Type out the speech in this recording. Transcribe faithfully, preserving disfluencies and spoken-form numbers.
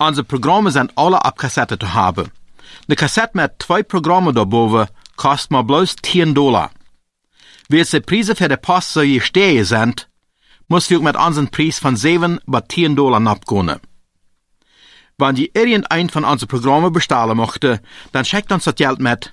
Unsere Programme sind alle auf Kassette zu haben. Eine Kassette mit zwei Programmen daarboven kostet maar bloß tien Dollar. Wie es die Preise für die Post so gestiegen sind, muss wir mit unseren Preis von sieben bis tien Dollar abgehen. Wenn ihr irgendein von unseren Programmen bestellen möchte, dann schickt uns das Geld mit